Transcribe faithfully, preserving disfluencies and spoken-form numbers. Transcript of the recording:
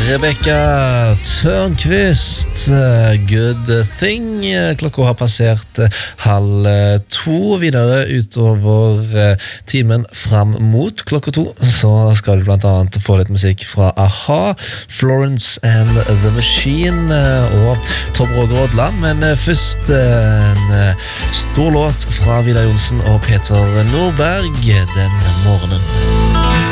Rebecca Tørnqvist, Good Thing. Klokka har passert halv to. Videre utover timen fram mot klokka to, så skal du blant annet få litt musikk fra A-ha, Florence and the Machine og Tom Roger Odland. Men først en stor låt fra Vidar Jonsen og Peter Nordberg, Den morgenen.